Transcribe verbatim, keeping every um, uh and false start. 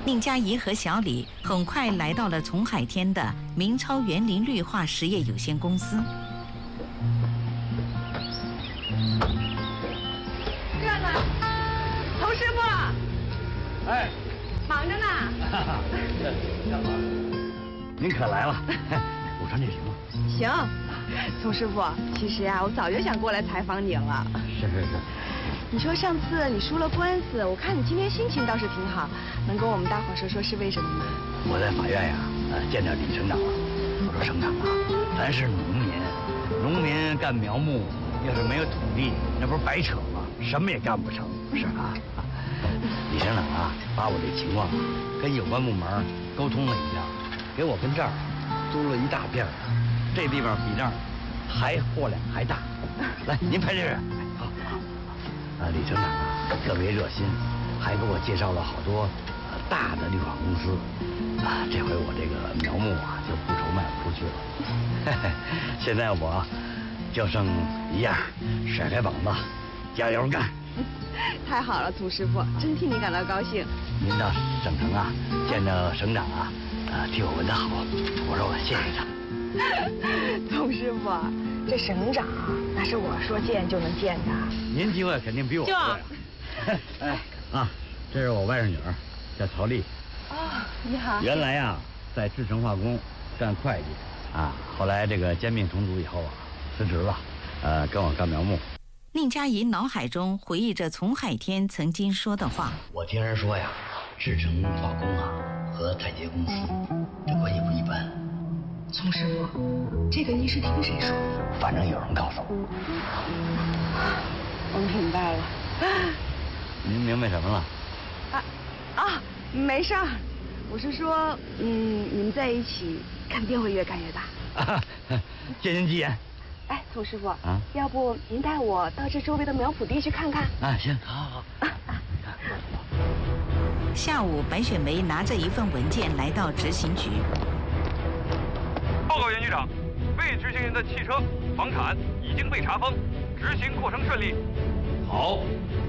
宁佳怡和小李很快来到了丛海天的明超园林绿化实业有限公司。 热呢，童师傅。 哎， 忙着呢。 干嘛？您可来了，我穿这行吗？ 行，丛师傅，其实啊，我早就想过来采访你了。 是是是。 你说上次你输了官司，我看你今天心情倒是挺好，能跟我们大伙说说是为什么吗？ 我在法院呀，呃，见着李省长了。我说省长啊，咱是农民，农民干苗木，要是没有土地，那不是白扯吗？什么也干不成，是吧？李省长啊，把我这情况啊，跟有关部门沟通了一下，给我跟这儿租了一大片儿，这地方比那儿还货量还大。来，您拍这个。好。啊，李省长啊，特别热心，还给我介绍了好多呃大的绿化公司。啊，这回我这个苗木啊就不愁卖不出去了。嘿嘿，现在我就剩一样，甩开膀子，加油干！ 太好了，丛师傅，真替你感到高兴。 您到省城啊，见着省长啊，呃，替我问他好，我说我谢谢他。 丛师傅，这省长那是我说见就能见的。 您机会肯定比我多呀。哎啊，这是我外甥女儿，叫曹丽。 哦，你好。 原来呀，在制成化工干会计，啊，后来这个兼并重组以后啊，辞职了，呃，跟我干苗木。 宁佳怡脑海中回忆着丛海天曾经说的话。 我听人说呀，制成化工啊和太捷公司这关系不一般。 丛师傅，这个您是听谁说的？ 反正有人告诉我。 我明白了。 您明白什么了？ 啊啊，没事儿。我是说，嗯，你们在一起肯定会越干越大。 啊，借您吉言。 哎，丛师傅啊， 要不您带我到这周围的苗圃地去看看？ 啊，行，好好好。啊啊、 下午，白雪梅拿着一份文件来到执行局。 报告袁局长，未执行人的汽车、房产已经被查封，执行过程顺利。 好，